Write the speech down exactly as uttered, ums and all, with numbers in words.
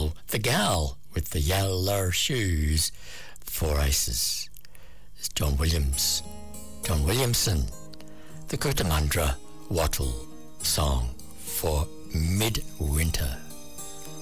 gal, the gal with the yellow shoes, four aces. It's John Williams, John Williamson, the Cootamundra Wattle song for midwinter.